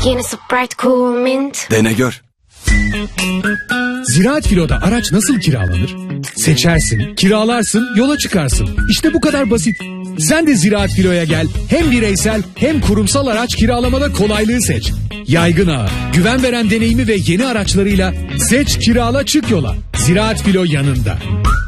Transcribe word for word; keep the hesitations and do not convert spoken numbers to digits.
Yeni Sprite Cool Mint. Dene gör. Ziraat Filo'da araç nasıl kiralanır? Seçersin, kiralarsın, yola çıkarsın. İşte bu kadar basit. Sen de Ziraat Filo'ya gel. Hem bireysel hem kurumsal araç kiralamada kolaylığı seç. Yaygın ağı, güven veren deneyimi ve yeni araçlarıyla seç, kirala, çık yola. Ziraat Filo yanında.